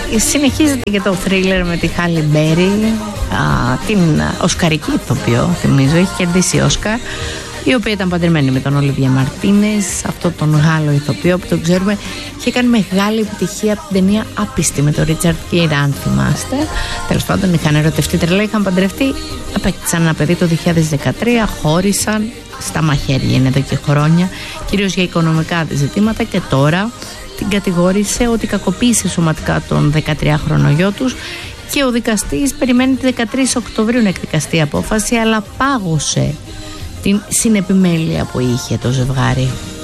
Συνεχίζεται και το θρίλερ με τη Χάλι Μπέρι, την οσκαρική ηθοποιό, θυμίζω, έχει κερδίσει Όσκαρ, η οποία ήταν παντρεμένη με τον Ολιβιέ Μαρτίνες, αυτό τον Γάλλο ηθοποιό που τον ξέρουμε, είχε κάνει μεγάλη επιτυχία από την ταινία Άπιστη με τον Ρίτσαρντ Γκίρ, αν θυμάστε. Τέλος πάντων, είχαν ερωτευτεί τρελά, είχαν παντρευτεί, απέκτησαν ένα παιδί το 2013, χώρισαν, στα μαχαίρια είναι εδώ και χρόνια, κυρίως για οικονομικά ζητήματα, και τώρα την κατηγόρησε ότι κακοποίησε σωματικά τον 13χρονο γιο τους και ο δικαστής περιμένει τη 13 Οκτωβρίου να εκδικαστεί η απόφαση, αλλά πάγωσε την συνεπιμέλεια που είχε το ζευγάρι.